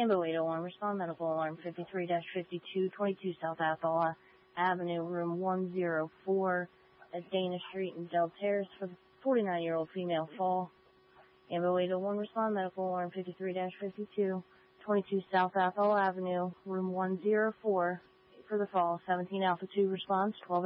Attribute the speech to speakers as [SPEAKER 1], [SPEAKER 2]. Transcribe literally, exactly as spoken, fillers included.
[SPEAKER 1] Ambo eight oh one, respond medical alarm fifty-three dash fifty-two, twenty-two South Athol Avenue, room one oh four at Dana Street in Del Terrace for the forty-nine-year-old female fall. Ambo eight oh one, respond medical alarm fifty-three dash fifty-two, twenty-two South Athol Avenue, room one oh four for the fall. seventeen Alpha two response, twelve